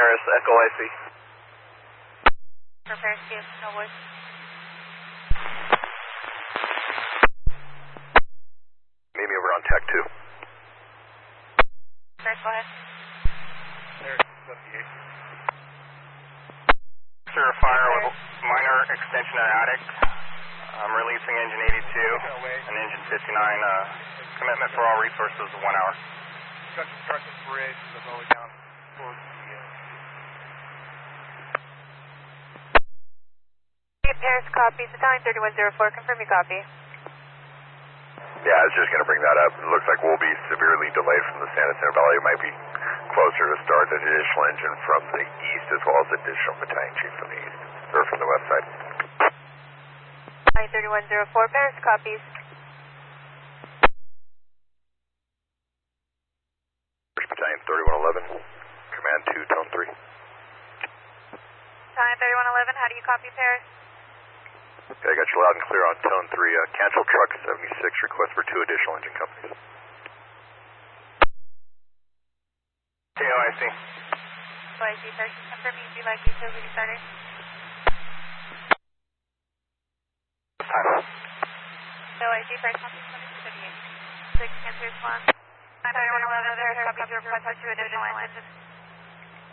Paris, Echo IC. For Paris, yes, no voice. Meet me over on Tech 2. Paris, go ahead. There's 78. Sir, fire with minor extension of attic. I'm releasing engine 82 and engine 59. Commitment for all resources of 1 hour. Construction bridge is all the way down towards the Paris, copy. Battalion 3104, confirm your copy. Yeah, I was just going to bring that up. It looks like we'll be severely delayed from the San Jacinto Valley. It might be closer to start an additional engine from the east as well as additional battalion chief from the east, or from the west side. Battalion 3104, Paris, copies. First Battalion 3111, Command 2, Tone 3. Battalion 3111, how do you copy, Paris? Okay, I got you loud and clear on Tone 3. Cancel truck 76, request for 2 additional engine companies. KOIC. OIC, sir. Confirm easy like utility started. Time. OIC, first one, 6 answers 1. 3111, Paris, copy to request for 2 additional engines.